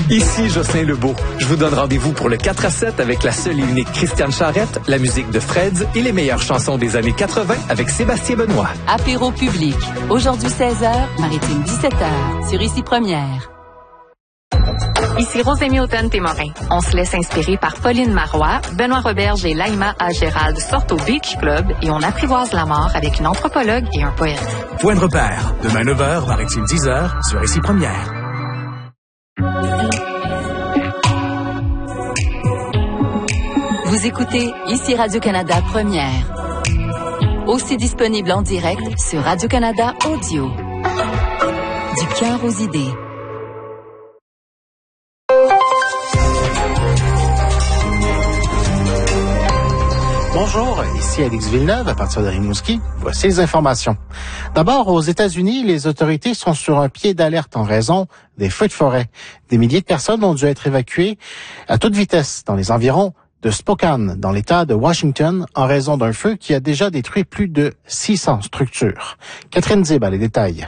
Ici Jocelyn Lebeau. Je vous donne rendez-vous pour le 4 à 7 avec la seule et unique Christiane Charrette, la musique de Freds et les meilleures chansons des années 80 avec Sébastien Benoît. Apéro public. Aujourd'hui 16h, Maritime 17h, sur Ici Première. Ici Rosémie Automne-Témorin. On se laisse inspirer par Pauline Marois, Benoît Roberge et Laïma A. Gérald sortent au Beach Club et on apprivoise la mort avec une anthropologue et un poète. Point de repère. Demain 9h, Maritime 10h, sur Ici Première. Vous écoutez Ici Radio-Canada Première. Aussi disponible en direct sur Radio-Canada Audio. Du cœur aux idées. Bonjour, ici Alex Villeneuve à partir de Rimouski. Voici les informations. D'abord, aux États-Unis, les autorités sont sur un pied d'alerte en raison des feux de forêt. Des milliers de personnes ont dû être évacuées à toute vitesse dans les environs de Spokane, dans l'État de Washington, en raison d'un feu qui a déjà détruit plus de 600 structures. Catherine Zib a les détails.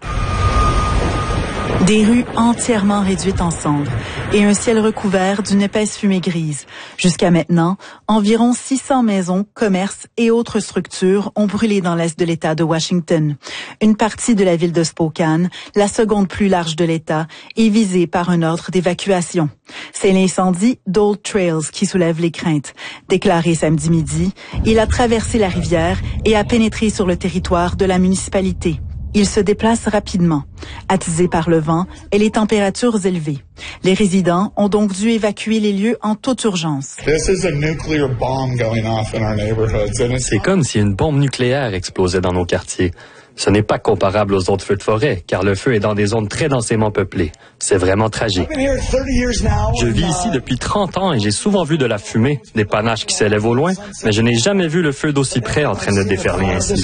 Des rues entièrement réduites en cendres et un ciel recouvert d'une épaisse fumée grise. Jusqu'à maintenant, environ 600 maisons, commerces et autres structures ont brûlé dans l'est de l'État de Washington. Une partie de la ville de Spokane, la seconde plus large de l'État, est visée par un ordre d'évacuation. C'est l'incendie d'Old Trails qui soulève les craintes. Déclaré samedi midi, il a traversé la rivière et a pénétré sur le territoire de la municipalité. Il se déplace rapidement. Attisé par le vent et les températures élevées. Les résidents ont donc dû évacuer les lieux en toute urgence. C'est comme si une bombe nucléaire explosait dans nos quartiers. Ce n'est pas comparable aux autres feux de forêt, car le feu est dans des zones très densément peuplées. C'est vraiment tragique. Je vis ici depuis 30 ans et j'ai souvent vu de la fumée, des panaches qui s'élèvent au loin, mais je n'ai jamais vu le feu d'aussi près en train de déferler ainsi.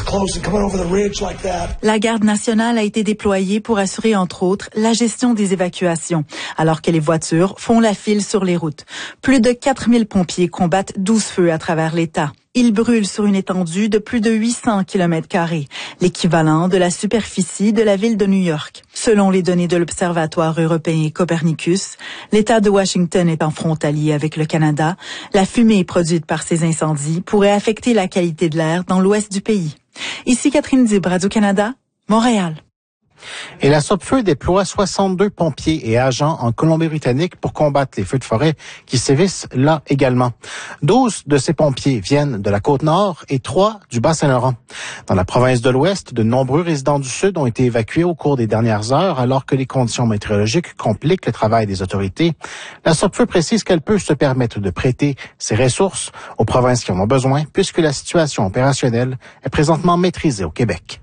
La garde nationale a été déployée pour assurer, entre autres, la gestion des évacuations, alors que les voitures font la file sur les routes. Plus de 4000 pompiers combattent 12 feux à travers l'État. Ils brûlent sur une étendue de plus de 800 km², l'équivalent de la superficie de la ville de New York. Selon les données de l'Observatoire européen Copernicus, l'État de Washington étant frontalier avec le Canada, la fumée produite par ces incendies pourrait affecter la qualité de l'air dans l'ouest du pays. Ici Catherine Dib, Radio-Canada, Montréal. Et la Sopfeu déploie 62 pompiers et agents en Colombie-Britannique pour combattre les feux de forêt qui sévissent là également. 12 de ces pompiers viennent de la Côte-Nord et 3 du Bas-Saint-Laurent. Dans la province de l'Ouest, de nombreux résidents du Sud ont été évacués au cours des dernières heures alors que les conditions météorologiques compliquent le travail des autorités. La Sopfeu précise qu'elle peut se permettre de prêter ses ressources aux provinces qui en ont besoin puisque la situation opérationnelle est présentement maîtrisée au Québec.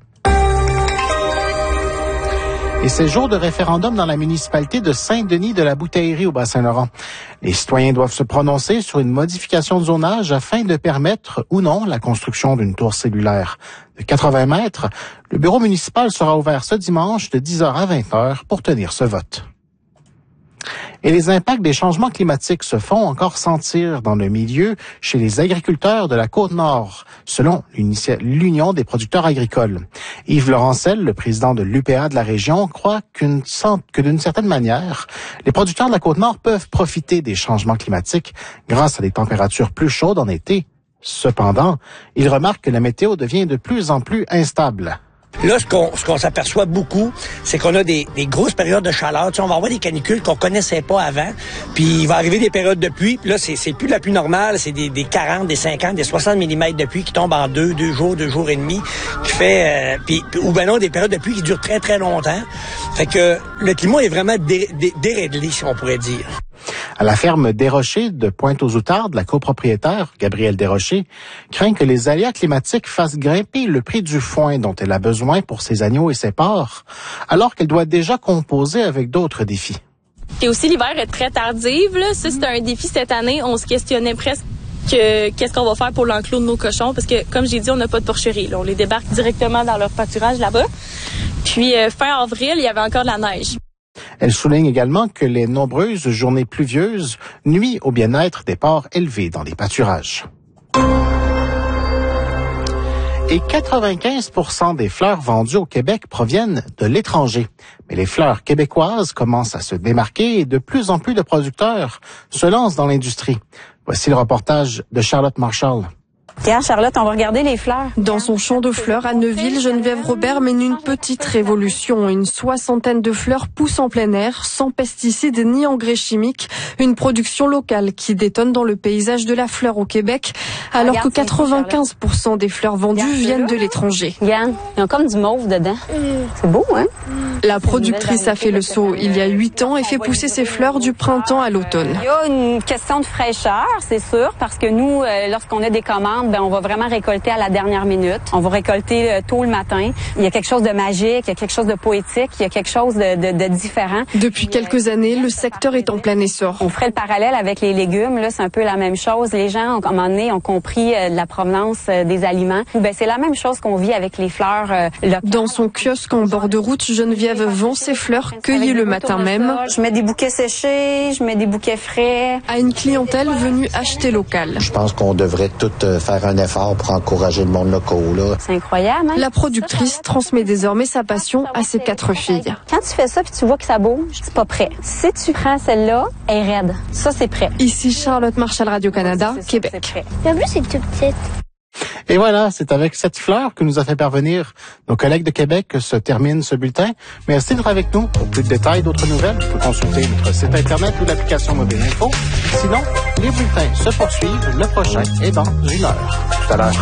Et c'est jour de référendum dans la municipalité de Saint-Denis de la Bouteillerie au Bas-Saint-Laurent. Les citoyens doivent se prononcer sur une modification de zonage afin de permettre ou non la construction d'une tour cellulaire de 80 mètres. Le bureau municipal sera ouvert ce dimanche de 10h à 20h pour tenir ce vote. Et les impacts des changements climatiques se font encore sentir dans le milieu chez les agriculteurs de la Côte-Nord, selon l'Union des producteurs agricoles. Yves Laurencel, le président de l'UPA de la région, croit que d'une certaine manière, les producteurs de la Côte-Nord peuvent profiter des changements climatiques grâce à des températures plus chaudes en été. Cependant, il remarque que la météo devient de plus en plus instable. Là, ce qu'on s'aperçoit beaucoup, c'est qu'on a des grosses périodes de chaleur. Tu sais, on va avoir des canicules qu'on connaissait pas avant. Puis il va arriver des périodes de pluie. Puis là, c'est plus la pluie normale. C'est des 40, des 50, des 60 mm de pluie qui tombent en deux jours et demi. Qui fait... ou ben non, des périodes de pluie qui durent très, très longtemps. Fait que le climat est vraiment déréglé, si on pourrait dire. À la ferme Desrochers de Pointe-aux-Outardes, la copropriétaire, Gabrielle Desrochers, craint que les aléas climatiques fassent grimper le prix du foin dont elle a besoin pour ses agneaux et ses porcs, alors qu'elle doit déjà composer avec d'autres défis. Et aussi, l'hiver est très tardif. Là. Ça, c'est un défi cette année. On se questionnait presque qu'est-ce qu'on va faire pour l'enclos de nos cochons, parce que, comme j'ai dit, on n'a pas de porcherie. Là. On les débarque directement dans leur pâturage là-bas. Puis, fin avril, il y avait encore de la neige. Elle souligne également que les nombreuses journées pluvieuses nuisent au bien-être des porcs élevés dans les pâturages. Et 95% des fleurs vendues au Québec proviennent de l'étranger. Mais les fleurs québécoises commencent à se démarquer et de plus en plus de producteurs se lancent dans l'industrie. Voici le reportage de Charlotte Marshall. Regarde, Charlotte, on va regarder les fleurs. Dans son champ de fleurs à Neuville, Geneviève Robert mène une petite révolution. Une 60aine de fleurs poussent en plein air, sans pesticides ni engrais chimiques. Une production locale qui détonne dans le paysage de la fleur au Québec, alors que 95% des fleurs vendues viennent de l'étranger. Regarde, ils ont comme du mauve dedans. C'est beau, hein? La productrice a fait le saut il y a 8 ans et fait pousser ses fleurs du printemps à l'automne. Il y a une question de fraîcheur, c'est sûr, parce que nous, lorsqu'on a des commandes, on va vraiment récolter à la dernière minute. On va récolter tôt le matin. Il y a quelque chose de magique, il y a quelque chose de poétique, il y a quelque chose de différent. Depuis quelques années, le secteur est en plein essor. On ferait le parallèle avec les légumes. Là, c'est un peu la même chose. Les gens, à un moment donné, ont compris la provenance des aliments. C'est la même chose qu'on vit avec les fleurs. Dans son kiosque en bord de route, Geneviève vend ses fleurs cueillies le matin même. Je mets des bouquets séchés, je mets des bouquets frais. À une clientèle venue acheter local. Je pense qu'on devrait tout faire un effort pour encourager le monde local. C'est incroyable, hein? La productrice transmet désormais sa passion à ses 4 filles. Quand tu fais ça puis tu vois que ça bouge, c'est pas prêt. Si tu prends celle-là, elle est raide. Ça, c'est prêt. Ici Charlotte Marshall, Radio-Canada, Québec. En plus, c'est tout petite. Et voilà, c'est avec cette fleur que nous a fait parvenir nos collègues de Québec que se termine ce bulletin. Merci d'être avec nous. Pour plus de détails, d'autres nouvelles, vous pouvez consulter notre site Internet ou l'application Mobile Info. Sinon, les bulletins se poursuivent. Le prochain est dans 1 heure. Tout à l'heure.